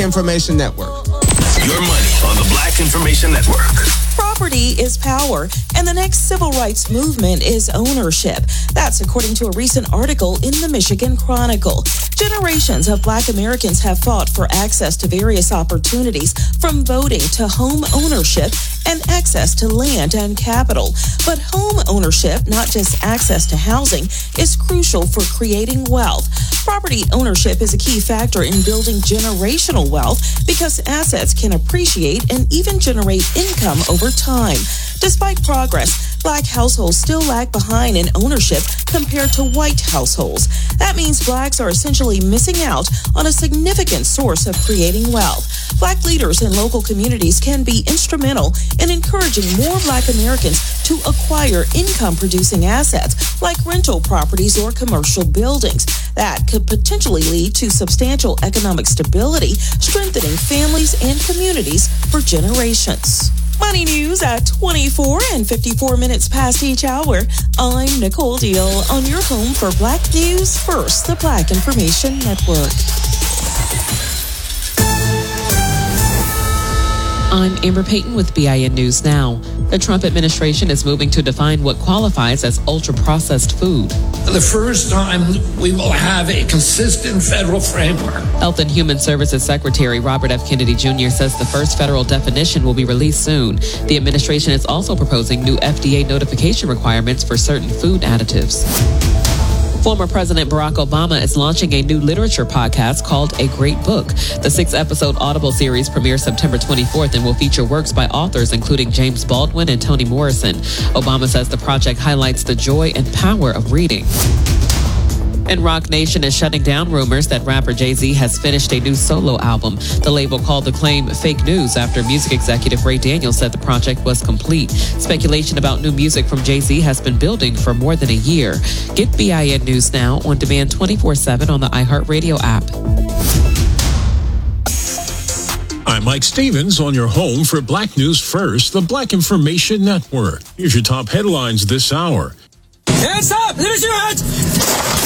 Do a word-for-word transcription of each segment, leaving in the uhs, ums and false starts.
Information Network. Your money on the Black Information Network. Property is power, and the next civil rights movement is ownership. That's according to a recent article in the Michigan Chronicle. Generations of Black Americans have fought for access to various opportunities, from voting to home ownership and access to land and capital. But home ownership, not just access to housing, is crucial for creating wealth. Property ownership is a key factor in building generational wealth because assets can appreciate and even generate income over time. Despite progress, Black households still lag behind in ownership compared to white households. That means Blacks are essentially missing out on a significant source of creating wealth. Black leaders in local communities can be instrumental in encouraging more Black Americans to acquire income-producing assets like rental properties or commercial buildings. That could potentially lead to substantial economic stability, strengthening families and communities for generations. Money news at twenty-four and fifty-four minutes past each hour. I'm Nicole Deal on your home for Black News First, the Black Information Network. I'm Amber Payton with B I N News Now. The Trump administration is moving to define what qualifies as ultra-processed food. For the first time, we will have a consistent federal framework. Health and Human Services Secretary Robert F. Kennedy Junior says the first federal definition will be released soon. The administration is also proposing new F D A notification requirements for certain food additives. Former President Barack Obama is launching a new literature podcast called A Great Book. The six-episode Audible series premieres September twenty-fourth and will feature works by authors including James Baldwin and Toni Morrison. Obama says the project highlights the joy and power of reading. And Roc Nation is shutting down rumors that rapper Jay-Z has finished a new solo album. The label called the claim fake news after music executive Ray Daniels said the project was complete. Speculation about new music from Jay-Z has been building for more than a year. Get B I N News Now on demand twenty-four seven on the iHeartRadio app. I'm Mike Stevens on your home for Black News First, the Black Information Network. Here's your top headlines this hour. Hands up! Here's your hands!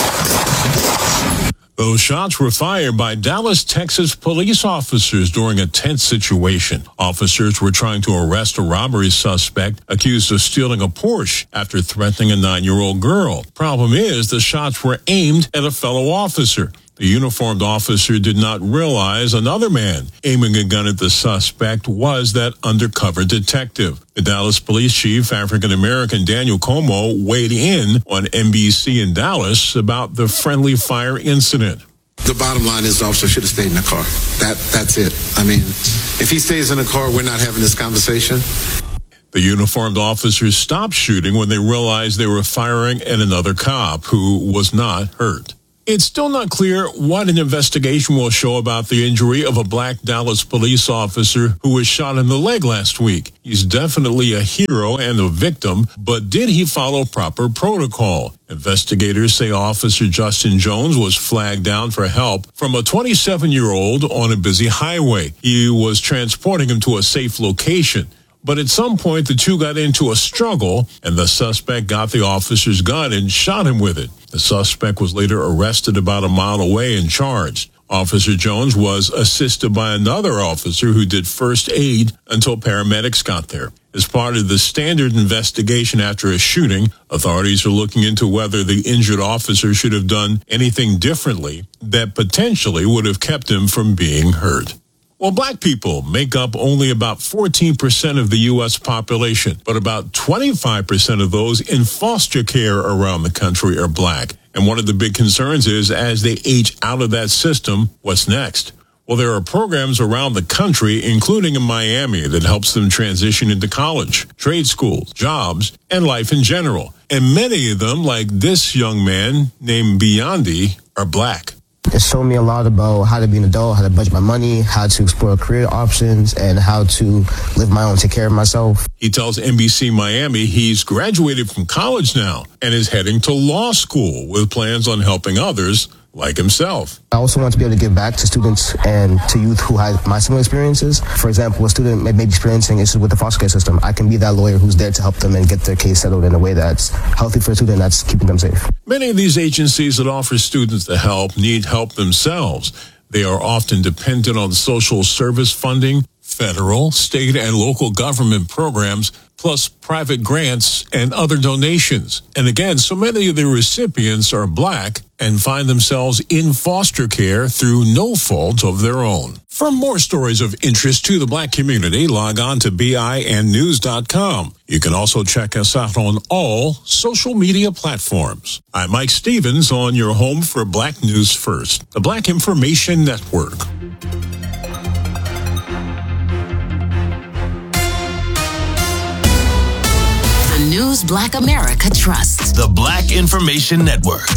Those shots were fired by Dallas, Texas police officers during a tense situation. Officers were trying to arrest a robbery suspect accused of stealing a Porsche after threatening a nine-year-old girl. Problem is, the shots were aimed at a fellow officer. The uniformed officer did not realize another man aiming a gun at the suspect was that undercover detective. The Dallas police chief, African-American Daniel Como, weighed in on N B C in Dallas about the friendly fire incident. The bottom line is the officer should have stayed in the car. That That's it. I mean, if he stays in the car, we're not having this conversation. The uniformed officers stopped shooting when they realized they were firing at another cop who was not hurt. It's still not clear what an investigation will show about the injury of a black Dallas police officer who was shot in the leg last week. He's definitely a hero and a victim, but did he follow proper protocol? Investigators say Officer Justin Jones was flagged down for help from a twenty-seven-year-old on a busy highway. He was transporting him to a safe location. But at some point, the two got into a struggle, and the suspect got the officer's gun and shot him with it. The suspect was later arrested about a mile away and charged. Officer Jones was assisted by another officer who did first aid until paramedics got there. As part of the standard investigation after a shooting, authorities are looking into whether the injured officer should have done anything differently that potentially would have kept him from being hurt. Well, black people make up only about fourteen percent of the U S population, but about twenty-five percent of those in foster care around the country are black. And one of the big concerns is as they age out of that system, what's next? Well, there are programs around the country, including in Miami, that helps them transition into college, trade schools, jobs, and life in general. And many of them, like this young man named Beyondy, are black. It showed me a lot about how to be an adult, how to budget my money, how to explore career options, and how to live my own, take care of myself. He tells N B C Miami he's graduated from college now and is heading to law school with plans on helping others like himself. I also want to be able to give back to students and to youth who have my similar experiences. For example, a student may be experiencing issues with the foster care system. I can be that lawyer who's there to help them and get their case settled in a way that's healthy for a student, that's keeping them safe. Many of these agencies that offer students the help need help themselves. They are often dependent on social service funding, federal, state, and local government programs, plus private grants and other donations. And again, so many of the recipients are Black and find themselves in foster care through no fault of their own. For more stories of interest to the Black community, log on to B I N news dot com. You can also check us out on all social media platforms. I'm Mike Stevens on your home for Black News First, the Black Information Network. The News Black America trusts. The Black Information Network.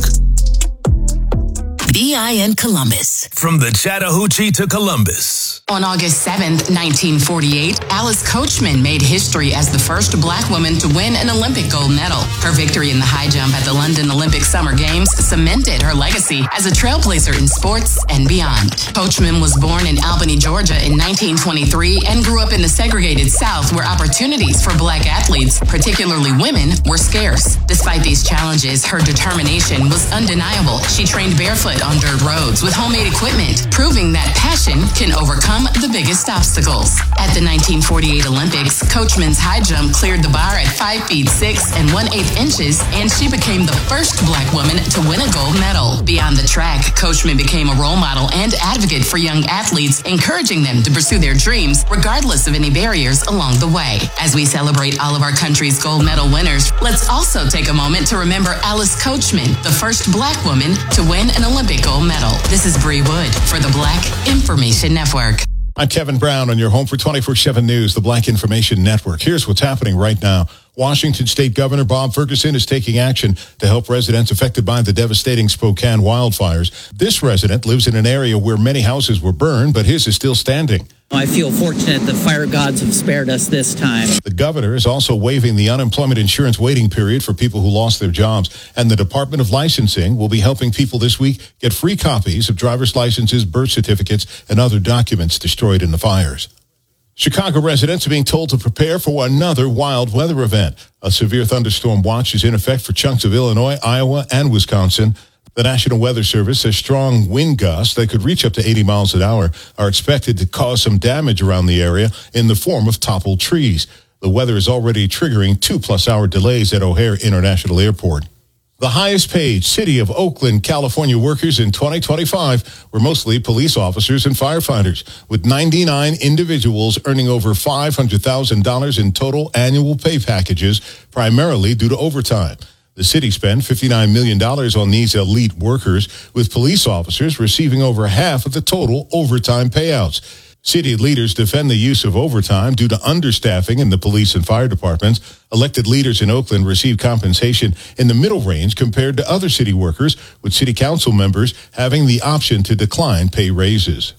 B I N Columbus. From the Chattahoochee to Columbus. On August seventh, nineteen forty-eight, Alice Coachman made history as the first Black woman to win an Olympic gold medal. Her victory in the high jump at the London Olympic Summer Games cemented her legacy as a trailblazer in sports and beyond. Coachman was born in Albany, Georgia in nineteen twenty-three and grew up in the segregated South where opportunities for Black athletes, particularly women, were scarce. Despite these challenges, her determination was undeniable. She trained barefoot on dirt roads with homemade equipment, proving that passion can overcome the biggest obstacles. At the nineteen forty-eight Olympics, Coachman's high jump cleared the bar at five feet six and one eighth inches, and she became the first Black woman to win a gold medal. Beyond the track, Coachman became a role model and advocate for young athletes, encouraging them to pursue their dreams regardless of any barriers along the way. As we celebrate all of our country's gold medal winners, let's also take a moment to remember Alice Coachman, the first Black woman to win an Olympic gold medal. This is Bree Wood for the Black Information Network. I'm Kevin Brown on your home for twenty-four seven News, the Black Information Network. Here's what's happening right now. Washington State Governor Bob Ferguson is taking action to help residents affected by the devastating Spokane wildfires. This resident lives in an area where many houses were burned, but his is still standing. I feel fortunate the fire gods have spared us this time. The governor is also waiving the unemployment insurance waiting period for people who lost their jobs. And the Department of Licensing will be helping people this week get free copies of driver's licenses, birth certificates, and other documents destroyed in the fires. Chicago residents are being told to prepare for another wild weather event. A severe thunderstorm watch is in effect for chunks of Illinois, Iowa, and Wisconsin. The National Weather Service says strong wind gusts that could reach up to eighty miles an hour are expected to cause some damage around the area in the form of toppled trees. The weather is already triggering two-plus-hour delays at O'Hare International Airport. The highest paid city of Oakland, California workers in twenty twenty-five were mostly police officers and firefighters, with ninety-nine individuals earning over five hundred thousand dollars in total annual pay packages, primarily due to overtime. The city spent fifty-nine million dollars on these elite workers, with police officers receiving over half of the total overtime payouts. City leaders defend the use of overtime due to understaffing in the police and fire departments. Elected leaders in Oakland receive compensation in the middle range compared to other city workers, with city council members having the option to decline pay raises.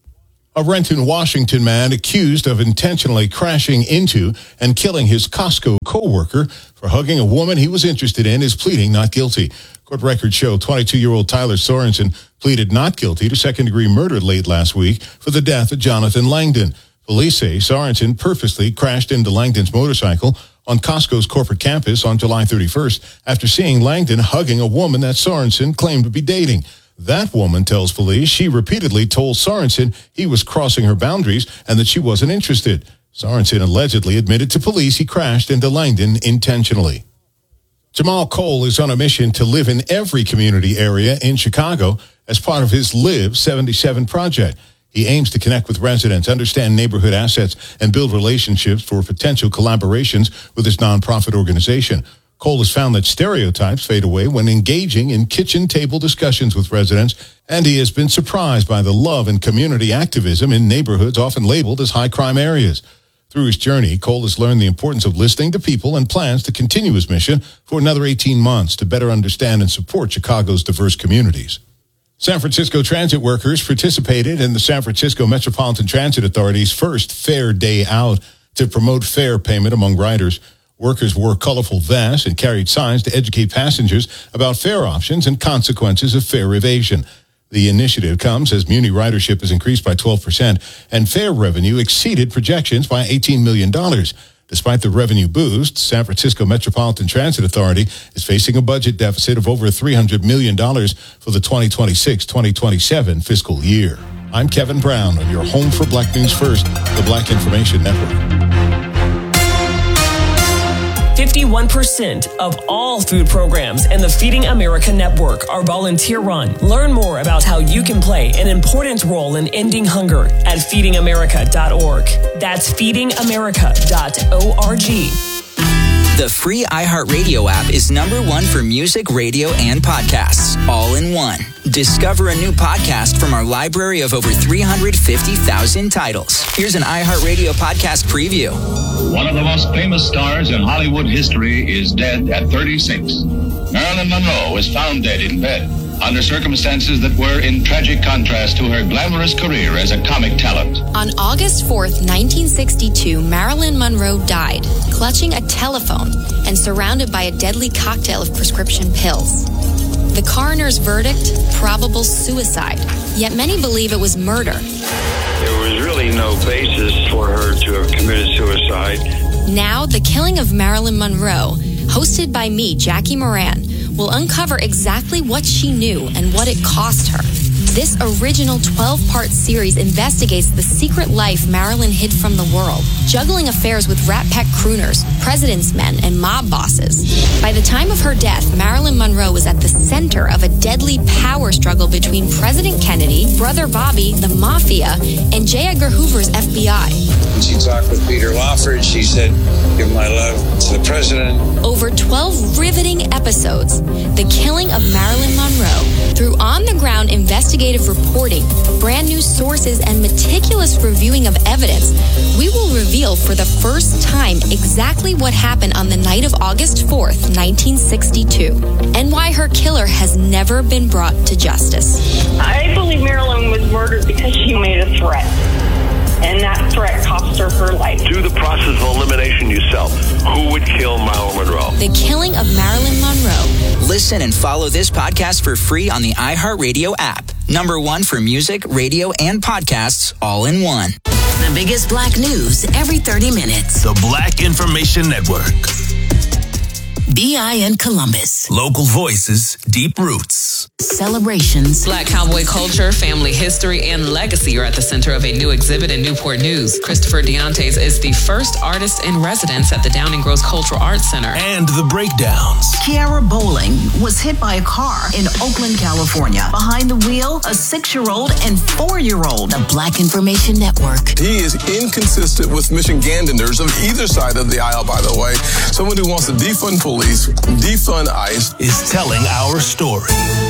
A Renton, Washington man accused of intentionally crashing into and killing his Costco co-worker for hugging a woman he was interested in is pleading not guilty. Court records show twenty-two-year-old Tyler Sorensen pleaded not guilty to second-degree murder late last week for the death of Jonathan Langdon. Police say Sorensen purposely crashed into Langdon's motorcycle on Costco's corporate campus on July thirty-first after seeing Langdon hugging a woman that Sorensen claimed to be dating. That woman tells police she repeatedly told Sorensen he was crossing her boundaries and that she wasn't interested. Sorensen allegedly admitted to police he crashed into Langdon intentionally. Jamal Cole is on a mission to live in every community area in Chicago as part of his Live seventy-seven project. He aims to connect with residents, understand neighborhood assets, and build relationships for potential collaborations with his nonprofit organization. Cole has found that stereotypes fade away when engaging in kitchen table discussions with residents, and he has been surprised by the love and community activism in neighborhoods often labeled as high-crime areas. Through his journey, Cole has learned the importance of listening to people and plans to continue his mission for another eighteen months to better understand and support Chicago's diverse communities. San Francisco transit workers participated in the San Francisco Metropolitan Transit Authority's first Fair Day Out to promote fare payment among riders. Workers wore colorful vests and carried signs to educate passengers about fare options and consequences of fare evasion. The initiative comes as Muni ridership has increased by twelve percent and fare revenue exceeded projections by eighteen million dollars. Despite the revenue boost, San Francisco Metropolitan Transit Authority is facing a budget deficit of over three hundred million dollars for the twenty twenty-six twenty twenty-seven fiscal year. I'm Kevin Brown on your home for Black News First, the Black Information Network. fifty-one percent of all food programs in the Feeding America network are volunteer-run. Learn more about how you can play an important role in ending hunger at feeding america dot org. That's feeding america dot org. The free iHeartRadio app is number one for music, radio, and podcasts, all in one. Discover a new podcast from our library of over three hundred fifty thousand titles. Here's an iHeartRadio podcast preview. One of the most famous stars in Hollywood history is dead at thirty-six. Marilyn Monroe was found dead in bed under circumstances that were in tragic contrast to her glamorous career as a comic talent. On August fourth, nineteen sixty-two, Marilyn Monroe died, clutching a telephone and surrounded by a deadly cocktail of prescription pills. The coroner's verdict, probable suicide, yet many believe it was murder. There was really no basis for her to have committed suicide. Now, The Killing of Marilyn Monroe, hosted by me, Jackie Moran, will uncover exactly what she knew and what it cost her. This original twelve-part series investigates the secret life Marilyn hid from the world, juggling affairs with Rat Pack crooners, president's men, and mob bosses. By the time of her death, Marilyn Monroe was at the center of a deadly power struggle between President Kennedy, Brother Bobby, the Mafia, and J. Edgar Hoover's F B I. When she talked with Peter Lawford, she said, "Give my love to the president." Over twelve riveting episodes, The Killing of Marilyn Monroe, through on-the-ground investigative reporting, brand new sources, and meticulous reviewing of evidence, we will reveal for the first time exactly what happened on the night of August fourth, nineteen sixty-two, and why her killer has never been brought to justice. I believe Marilyn was murdered because she made a threat. And that threat cost her her life. Do the process of elimination yourself. Who would kill Marilyn Monroe? The Killing of Marilyn Monroe. Listen and follow this podcast for free on the iHeartRadio app. Number one for music, radio, and podcasts, all in one. The biggest black news every thirty minutes. The Black Information Network. B I in Columbus. Local voices, deep roots. Celebrations. Black cowboy culture, family history, and legacy are at the center of a new exhibit in Newport News. Christopher Deontes is the first artist in residence at the Downing Gross Cultural Arts Center. And the breakdowns. Kiara Bowling was hit by a car in Oakland, California. Behind the wheel, a six-year-old and four-year-old. The Black Information Network. He is inconsistent with Michiganders of either side of the aisle, by the way. Someone who wants to defund police, defund ICE, is telling our story.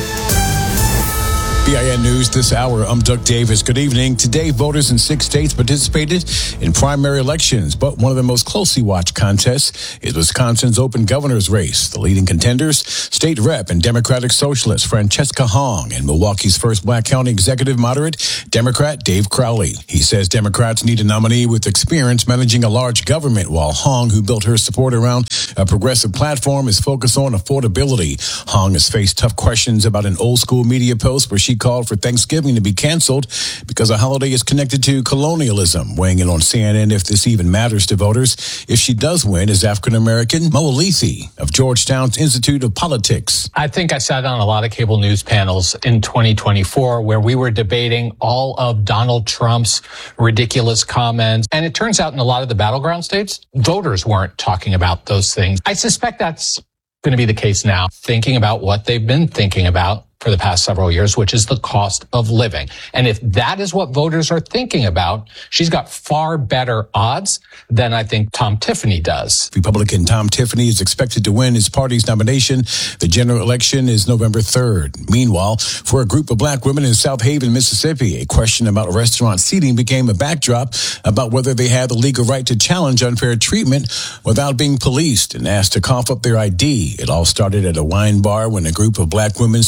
B I N News this hour. I'm Doug Davis. Good evening. Today, voters in six states participated in primary elections, but one of the most closely watched contests is Wisconsin's open governor's race. The leading contenders, state rep and Democratic Socialist Francesca Hong and Milwaukee's first Black County executive moderate, Democrat Dave Crowley. He says Democrats need a nominee with experience managing a large government, while Hong, who built her support around a progressive platform, is focused on affordability. Hong has faced tough questions about an old school media post where she called for Thanksgiving to be canceled because the holiday is connected to colonialism. Weighing in on C N N if this even matters to voters if she does win is African-American Mo Elise of Georgetown's Institute of Politics. I think I sat on a lot of cable news panels in twenty twenty-four where we were debating all of Donald Trump's ridiculous comments. And it turns out in a lot of the battleground states, voters weren't talking about those things. I suspect that's going to be the case now, thinking about what they've been thinking about for the past several years, which is the cost of living. And if that is what voters are thinking about, she's got far better odds than I think Tom Tiffany does. Republican Tom Tiffany is expected to win his party's nomination. The general election is November third. Meanwhile, for a group of black women in South Haven, Mississippi, a question about restaurant seating became a backdrop about whether they had the legal right to challenge unfair treatment without being policed and asked to cough up their I D. It all started at a wine bar when a group of black women say they went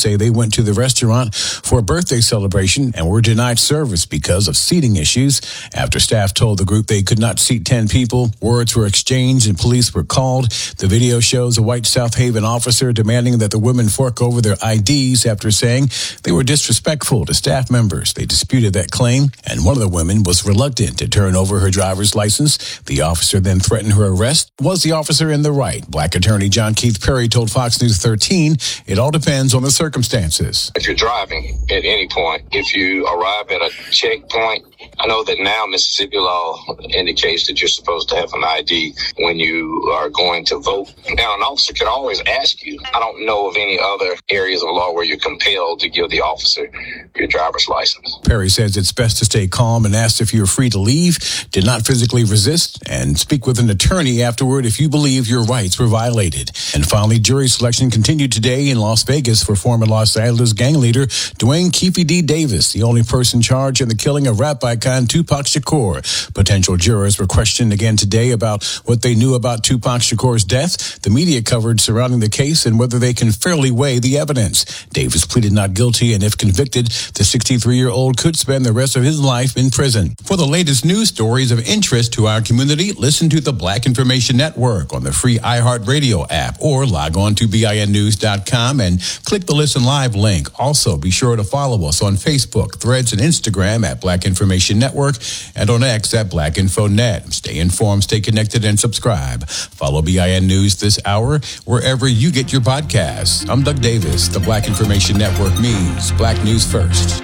went to the restaurant for a birthday celebration and were denied service because of seating issues. After staff told the group they could not seat ten people, words were exchanged and police were called. The video shows a white South Haven officer demanding that the women fork over their I Ds after saying they were disrespectful to staff members. They disputed that claim, and one of the women was reluctant to turn over her driver's license. The officer then threatened her arrest. Was the officer in the right? Black attorney John Keith Perry told Fox News thirteen, it all depends on the circumstances. If you're driving at any point, if you arrive at a checkpoint, I know that now Mississippi law indicates that you're supposed to have an I D when you are going to vote. Now, an officer could always ask you. I don't know of any other areas of law where you're compelled to give the officer your driver's license. Perry says it's best to stay calm and asked if you're free to leave, did not physically resist, and speak with an attorney afterward if you believe your rights were violated. And finally, jury selection continued today in Las Vegas for former Los Angeles gang leader Dwayne Keefe D. Davis, the only person charged in the killing of rap icon Tupac Shakur. Potential jurors were questioned again today about what they knew about Tupac Shakur's death, the media coverage surrounding the case, and whether they can fairly weigh the evidence. Davis pleaded not guilty, and if convicted, the sixty-three-year-old could spend the rest of his life in prison. For the latest news stories of interest to our community, listen to the Black Information Network on the free iHeartRadio app or log on to B I N news dot com and click the Listen Live link. Also, be sure to follow us on Facebook, Threads, and Instagram at Black Information Network and on X at Black Info Net. Stay informed, stay connected, and subscribe. Follow B I N News this hour wherever you get your podcasts. I'm Doug Davis. The Black Information Network means Black News First.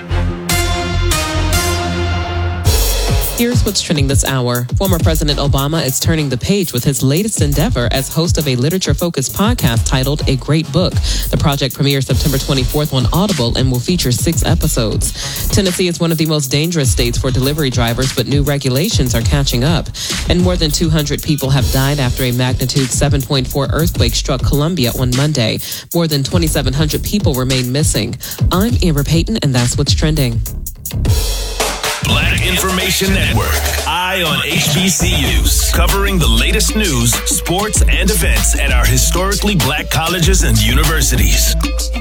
Here's what's trending this hour. Former President Obama is turning the page with his latest endeavor as host of a literature-focused podcast titled A Great Book. The project premieres September twenty-fourth on Audible and will feature six episodes. Tennessee is one of the most dangerous states for delivery drivers, but new regulations are catching up. And more than two hundred people have died after a magnitude seven point four earthquake struck Colombia on Monday. More than twenty-seven hundred people remain missing. I'm Amber Payton, and that's what's trending. Black Information Network, Eye on H B C Us, covering the latest news, sports, and events at our historically black colleges and universities.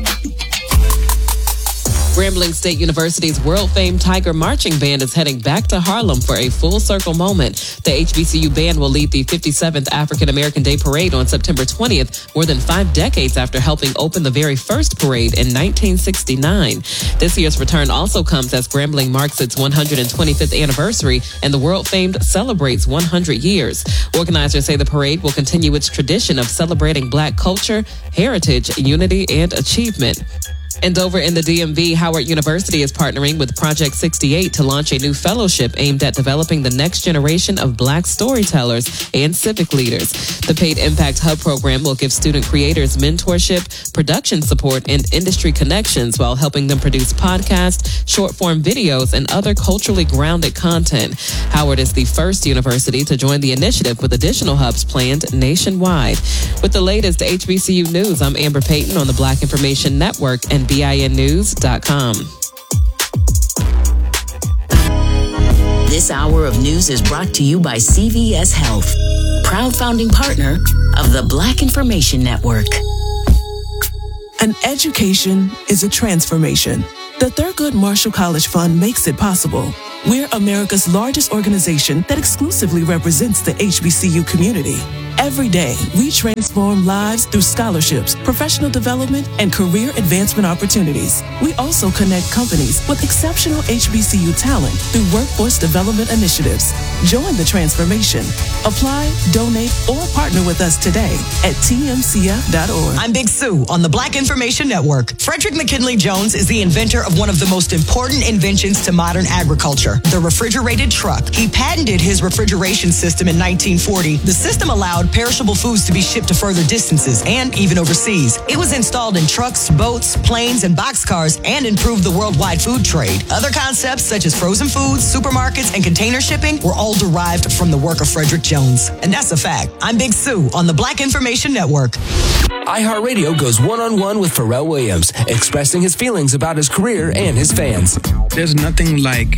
Grambling State University's world-famed Tiger Marching Band is heading back to Harlem for a full-circle moment. The H B C U band will lead the fifty-seventh African American Day Parade on September twentieth, more than five decades after helping open the very first parade in nineteen sixty-nine. This year's return also comes as Grambling marks its one hundred twenty-fifth anniversary and the world-famed celebrates one hundred years. Organizers say the parade will continue its tradition of celebrating black culture, heritage, unity, and achievement. And over in the D M V, Howard University is partnering with Project sixty-eight to launch a new fellowship aimed at developing the next generation of black storytellers and civic leaders. The Paid Impact Hub program will give student creators mentorship, production support, and industry connections while helping them produce podcasts, short-form videos, and other culturally grounded content. Howard is the first university to join the initiative with additional hubs planned nationwide. With the latest H B C U news, I'm Amber Payton on the Black Information Network and B I N news dot com. This hour of news is brought to you by C V S Health, proud founding partner of the Black Information Network. An education is a transformation. The Thurgood Marshall College Fund makes it possible. We're America's largest organization that exclusively represents the H B C U community. Every day, we transform lives through scholarships, professional development, and career advancement opportunities. We also connect companies with exceptional H B C U talent through workforce development initiatives. Join the transformation. Apply, donate, or partner with us today at T M C A dot org. I'm Big Sue on the Black Information Network. Frederick McKinley Jones is the inventor of one of the most important inventions to modern agriculture, the refrigerated truck. He patented his refrigeration system in nineteen forty. The system allowed perishable foods to be shipped to further distances and even overseas. It was installed in trucks, boats, planes, and boxcars and improved the worldwide food trade. Other concepts such as frozen foods, supermarkets, and container shipping were all derived from the work of Frederick Jones. And that's a fact. I'm Big Sue on the Black Information Network. iHeartRadio goes one-on-one with Pharrell Williams, expressing his feelings about his career and his fans. There's nothing like recognizing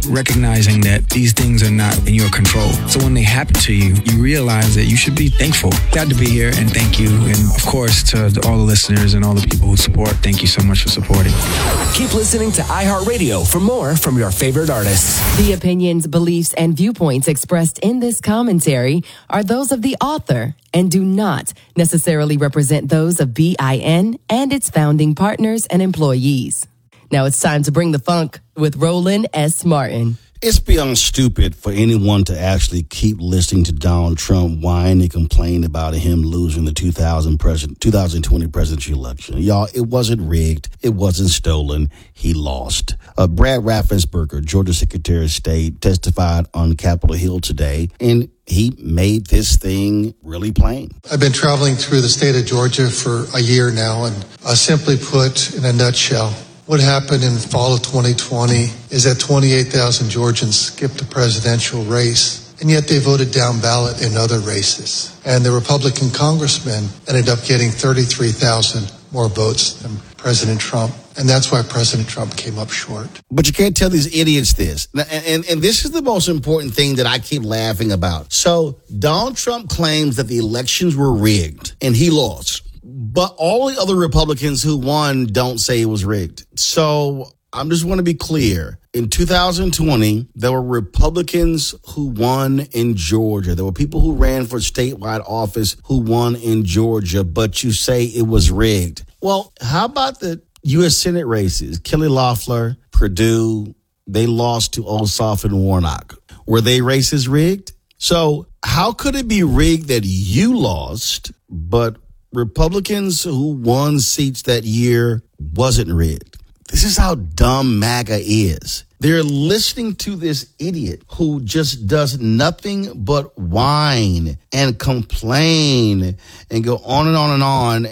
recognizing that these things are not in your control. So when they happen to you, you realize that you should be thankful. Glad to be here, and thank you. And of course, to all the listeners and all the people who support, thank you so much for supporting. Keep listening to iHeartRadio for more from your favorite artists. The opinions, beliefs, and viewpoints expressed in this commentary are those of the author and do not necessarily represent those of B I N and its founding partners and employees. Now it's time to bring the funk with Roland S. Martin. It's beyond stupid for anyone to actually keep listening to Donald Trump whine and complain about him losing the two thousand president, twenty twenty presidential election. Y'all, it wasn't rigged. It wasn't stolen. He lost. Uh, Brad Raffensperger, Georgia Secretary of State, testified on Capitol Hill today, and he made this thing really plain. I've been traveling through the state of Georgia for a year now, and uh, simply put, in a nutshell, what happened in the fall of twenty twenty is that twenty-eight thousand Georgians skipped the presidential race, and yet they voted down ballot in other races. And the Republican congressman ended up getting thirty-three thousand more votes than President Trump. And that's why President Trump came up short. But you can't tell these idiots this. And, and, and this is the most important thing that I keep laughing about. So Donald Trump claims that the elections were rigged and he lost. But all the other Republicans who won don't say it was rigged. So I just want to be clear. In two thousand twenty, there were Republicans who won in Georgia. There were people who ran for statewide office who won in Georgia, but you say it was rigged. Well, how about the U S Senate races? Kelly Loeffler, Perdue, they lost to Ossoff and Warnock. Were they races rigged? So how could it be rigged that you lost, but Republicans who won seats that year wasn't rigged? This is how dumb MAGA is. They're listening to this idiot who just does nothing but whine and complain and go on and on and on.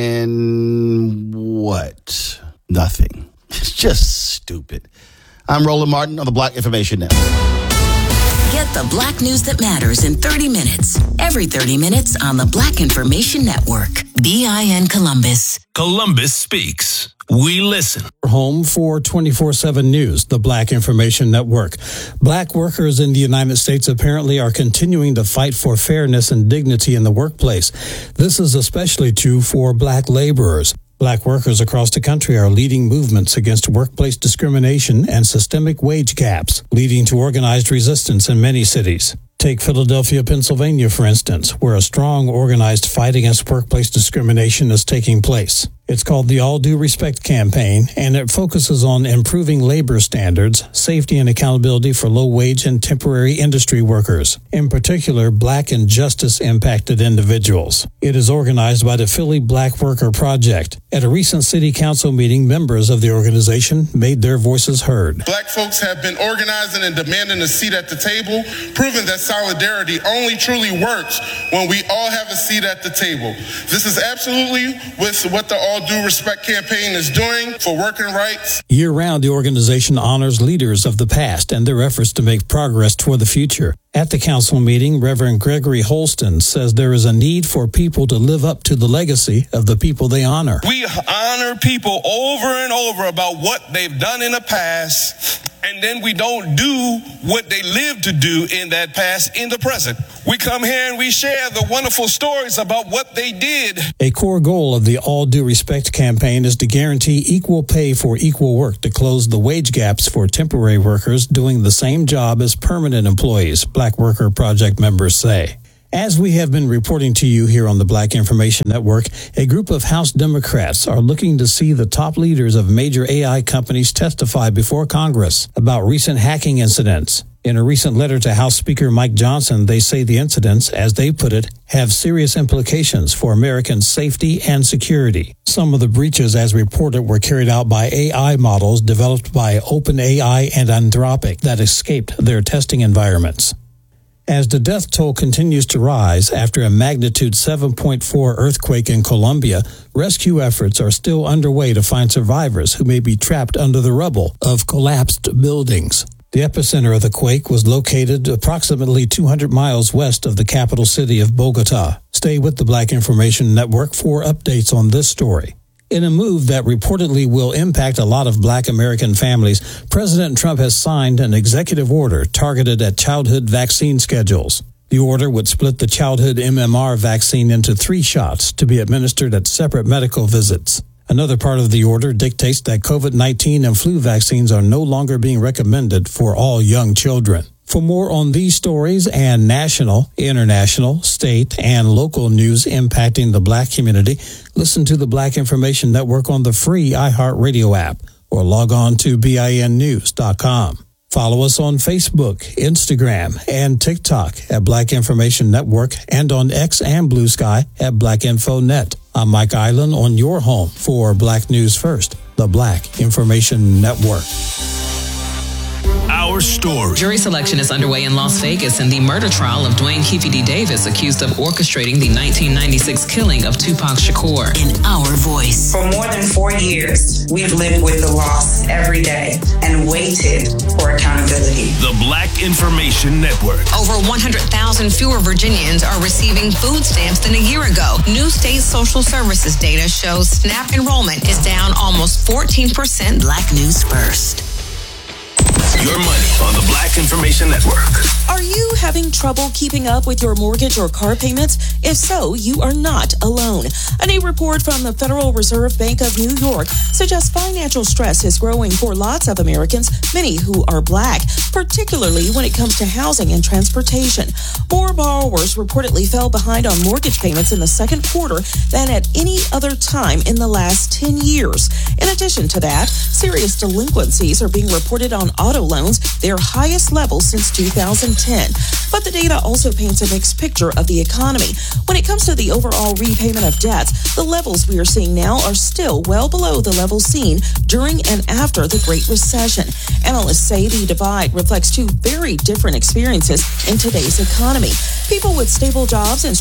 And what? Nothing. It's just stupid. I'm Roland Martin on the Black Information Network. Get the Black news that matters in thirty minutes. Every thirty minutes on the Black Information Network. B I N Columbus. Columbus speaks. We listen. Home for twenty-four seven News, the Black Information Network. Black workers in the United States apparently are continuing to fight for fairness and dignity in the workplace. This is especially true for Black laborers. Black workers across the country are leading movements against workplace discrimination and systemic wage gaps, leading to organized resistance in many cities. Take Philadelphia, Pennsylvania, for instance, where a strong organized fight against workplace discrimination is taking place. It's called the All Due Respect Campaign, and it focuses on improving labor standards, safety and accountability for low-wage and temporary industry workers, in particular, Black and justice-impacted individuals. It is organized by the Philly Black Worker Project. At a recent city council meeting, members of the organization made their voices heard. Black folks have been organizing and demanding a seat at the table, proving that solidarity only truly works when we all have a seat at the table. This is absolutely with what the All Due Respect campaign is doing for working rights. Year-round, the organization honors leaders of the past and their efforts to make progress toward the future. At the council meeting, Reverend Gregory Holston says there is a need for people to live up to the legacy of the people they honor. We honor people over and over about what they've done in the past, and then we don't do what they lived to do in that past in the present. We come here and we share the wonderful stories about what they did. A core goal of the All Due Respect campaign is to guarantee equal pay for equal work to close the wage gaps for temporary workers doing the same job as permanent employees, Black Worker Project members say. As we have been reporting to you here on the Black Information Network, a group of House Democrats are looking to see the top leaders of major A I companies testify before Congress about recent hacking incidents. In a recent letter to House Speaker Mike Johnson, they say the incidents, as they put it, have serious implications for American safety and security. Some of the breaches, as reported, were carried out by A I models developed by OpenAI and Anthropic that escaped their testing environments. As the death toll continues to rise after a magnitude seven point four earthquake in Colombia, rescue efforts are still underway to find survivors who may be trapped under the rubble of collapsed buildings. The epicenter of the quake was located approximately two hundred miles west of the capital city of Bogota. Stay with the Black Information Network for updates on this story. In a move that reportedly will impact a lot of black American families, President Trump has signed an executive order targeted at childhood vaccine schedules. The order would split the childhood M M R vaccine into three shots to be administered at separate medical visits. Another part of the order dictates that COVID nineteen and flu vaccines are no longer being recommended for all young children. For more on these stories and national, international, state, and local news impacting the black community, listen to the Black Information Network on the free iHeartRadio app or log on to B I N news dot com. Follow us on Facebook, Instagram, and TikTok at Black Information Network and on X and Blue Sky at Black Info Net. I'm Mike Island on your home for Black News First, the Black Information Network. Our story. Jury selection is underway in Las Vegas in the murder trial of Dwayne Keefe D. Davis, accused of orchestrating the nineteen ninety-six killing of Tupac Shakur. In our voice. For more than four years, we've lived with the loss every day and waited for accountability. The Black Information Network. Over one hundred thousand fewer Virginians are receiving food stamps than a year ago. New state social services data shows SNAP enrollment is down almost fourteen percent. Black News First. Your money on the Black Information Network. Are you having trouble keeping up with your mortgage or car payments? If so, you are not alone. A new report from the Federal Reserve Bank of New York suggests financial stress is growing for lots of Americans, many who are black, particularly when it comes to housing and transportation. More borrowers reportedly fell behind on mortgage payments in the second quarter than at any other time in the last ten years. In addition to that, serious delinquencies are being reported on auto loans, their highest level since two thousand ten. But the data also paints a mixed picture of the economy. When it comes to the overall repayment of debts, the levels we are seeing now are still well below the levels seen during and after the Great Recession. Analysts say the divide reflects two very different experiences in today's economy. People with stable jobs and